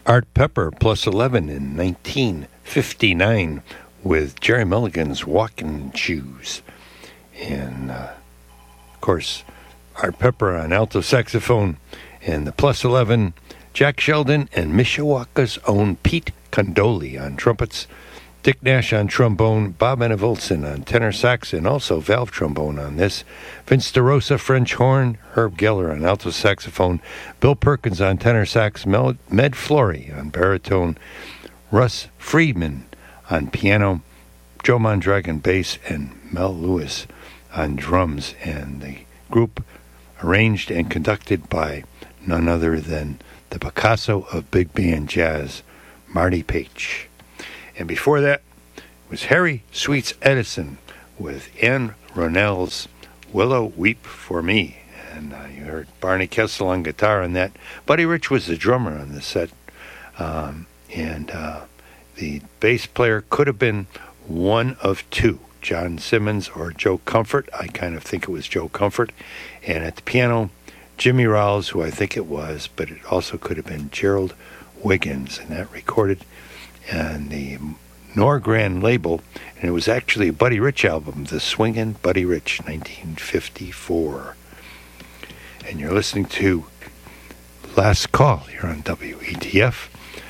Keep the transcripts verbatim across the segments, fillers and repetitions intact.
Art Pepper plus eleven in nineteen fifty-nine with Jerry Mulligan's Walking Shoes. And, uh, of course, Art Pepper on alto saxophone. And the plus eleven, Jack Sheldon and Mishawaka's own Pete Condoli on trumpets. Dick Nash on trombone, Bob Enevolson on tenor sax, and also valve trombone on this. Vince DeRosa, French horn, Herb Geller on alto saxophone, Bill Perkins on tenor sax, Mel- Med Flory on baritone, Russ Friedman on piano, Joe Mondragon bass, and Mel Lewis on drums. And the group arranged and conducted by none other than the Picasso of big band jazz, Marty Paich. And before that was Harry Sweets Edison with Ann Ronell's Willow Weep for Me. And uh, you heard Barney Kessel on guitar on that. Buddy Rich was the drummer on the set. Um, and uh, the bass player could have been one of two, John Simmons or Joe Comfort. I kind of think it was Joe Comfort. And at the piano, Jimmy Rowles, who I think it was, but it also could have been Gerald Wiggins. And that recorded and the Norgran label, and it was actually a Buddy Rich album, The Swingin' Buddy Rich, nineteen fifty-four. And you're listening to Last Call here on W E T F.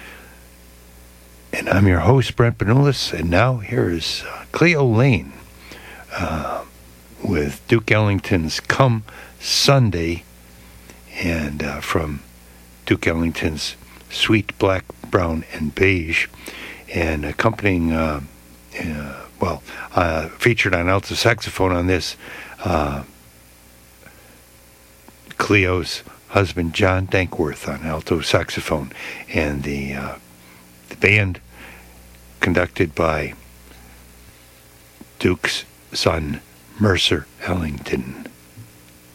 And I'm your host, Brent Benulis, and now here is uh, Cleo Lane uh, with Duke Ellington's Come Sunday, and uh, from Duke Ellington's Sweet Black, Brown, and Beige, and accompanying, uh, uh, well, uh, featured on alto saxophone on this, uh, Cleo's husband, John Dankworth, on alto saxophone, and the, uh, the band conducted by Duke's son, Mercer Ellington.